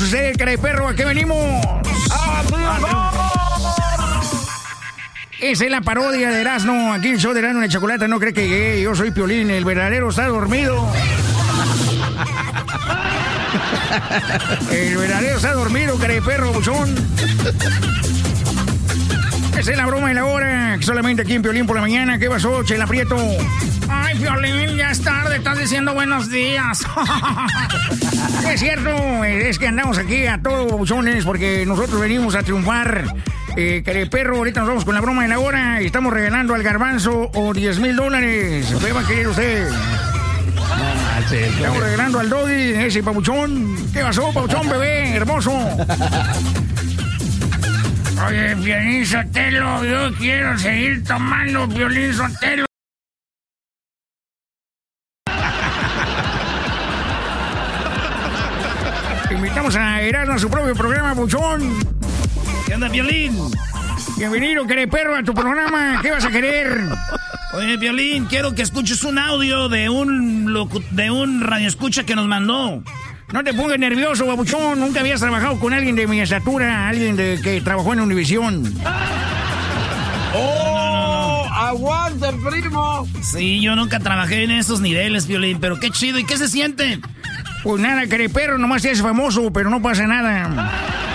usted, cara de perro, ¿a qué venimos? Esa es la parodia de Erasmo. Aquí en el show de Erasmo en la Chocolata. No cree que llegué. Yo soy Piolín. El verdadero está dormido. El verdadero está dormido, cara de perro, buchón. Esa es la broma de la hora. Solamente aquí en Piolín por la mañana. ¿Qué pasó, Chela Prieto? Ay, Piolín, ya es tarde. Estás diciendo buenos días. Es cierto. Es que andamos aquí a todos, buchones, porque nosotros venimos a triunfar. Cara de perro, ahorita nos vamos con la broma de la hora. Y estamos regalando al garbanzo o $10,000. ¿Qué va a querer usted? Estamos regalando al Doggy, ese papuchón. ¿Qué pasó, papuchón, bebé? Hermoso. Oye, Piolín Sotelo, yo quiero seguir tomando Piolín Sotelo. Invitamos a Erasmo a su propio programa, papuchón. ¿Qué onda, Piolín? Bienvenido, cara de perro, a tu programa. ¿Qué vas a querer? Oye, Piolín, quiero que escuches un audio de un radioescucha que nos mandó. No te pongas nervioso, babuchón. Nunca habías trabajado con alguien de mi estatura, alguien que trabajó en Univisión. ¡Oh! No. ¡Aguante, primo! Sí, yo nunca trabajé en esos niveles, Piolín, pero qué chido. ¿Y qué se siente? Pues nada, cara de perro, nomás te haces famoso, pero no pasa nada.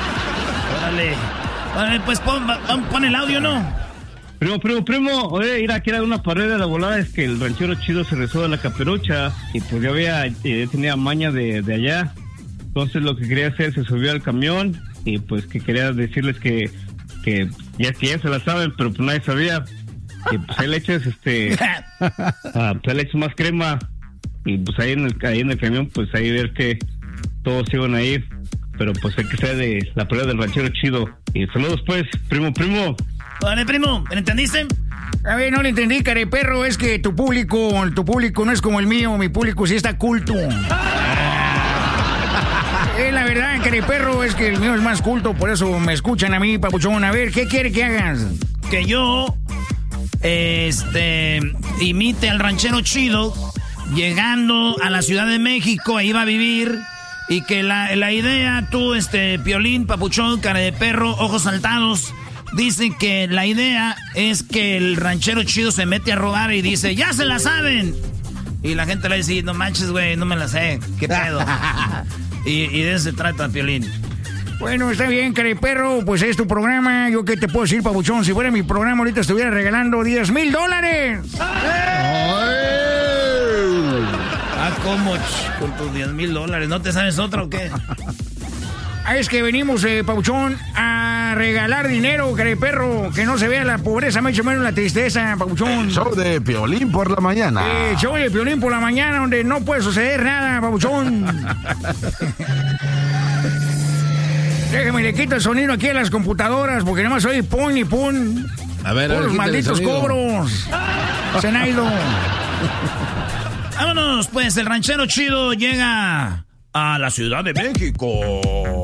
Órale, pues pon el audio, ¿no? Primo, oye, mira, aquí era una pared de la volada, es que el ranchero chido se rezó de la caperucha y pues yo tenía maña de allá, entonces lo que quería hacer, se subió al camión y pues que quería decirles que ya se la saben, pero pues nadie sabía, y pues ahí le echas pues ahí le echas más crema y pues ahí en el camión, pues ahí ver que todos iban a ir, pero pues hay que ser de la pared del ranchero chido. Y saludos pues, primo. Vale, primo, ¿me entendiste? A ver, no le entendí, cara de perro. Es que tu público no es como el mío. Mi público sí está culto. La verdad, cara de perro, es que el mío es más culto. Por eso me escuchan a mí, papuchón. A ver, ¿qué quiere que hagas? Que yo, imite al ranchero chido, llegando a la Ciudad de México, ahí va a vivir. Y que la idea, tú, Piolín, papuchón, cara de perro, ojos saltados... Dicen que la idea es que el ranchero chido se mete a robar y dice, ¡ya se la saben! Y la gente le dice, no manches, güey, no me la sé, ¿qué pedo? y de eso se trata, Piolín. Bueno, está bien, cara de perro, pues es tu programa. ¿Yo qué te puedo decir, papuchón? Si fuera mi programa, ahorita estuviera regalando $10,000. ¿Cómo? Con tus $10,000, ¿no te sabes otra o qué? Es que venimos, papuchón, a regalar dinero, cara de perro. Que no se vea la pobreza, mucho menos la tristeza, papuchón. El show de Piolín por la mañana. Show de Piolín por la mañana, donde no puede suceder nada, papuchón. Déjame, le quito el sonido aquí a las computadoras, porque nada más oye pon y pon. A ver, por los malditos cobros. Se han ido. Vámonos, pues, el ranchero chido llega a la Ciudad de México.